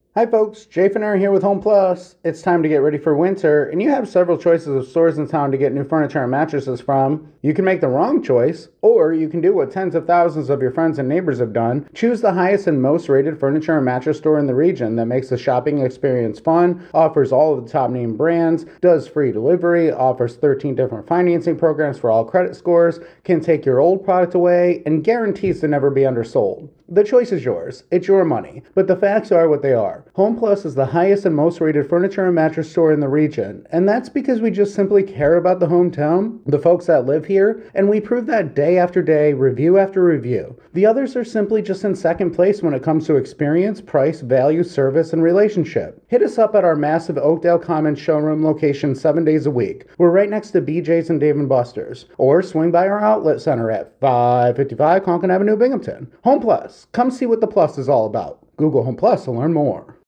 Hi folks, Jay Finner here with Home Plus. It's time to get ready for winter, and you have several choices of stores in town to get new furniture and mattresses from. You can make the wrong choice, or you can do what tens of thousands of your friends and neighbors have done. Choose the highest and most rated furniture and mattress store in the region that makes the shopping experience fun, offers all of the top name brands, does free delivery, offers 13 different financing programs for all credit scores, can take your old product away, and guarantees to never be undersold. The choice is yours. It's your money. But the facts are what they are. Home Plus is the highest and most rated furniture and mattress store in the region. And that's because we just simply care about the hometown, the folks that live here, and we prove that day after day, review after review. The others are simply just in second place when it comes to experience, price, value, service, and relationship. Hit us up at our massive Oakdale Commons showroom location 7 days a week. We're right next to BJ's and Dave & Buster's. Or swing by our outlet center at 555 Conklin Avenue, Binghamton. Home Plus. Come see what the plus is all about. Google Home Plus to learn more.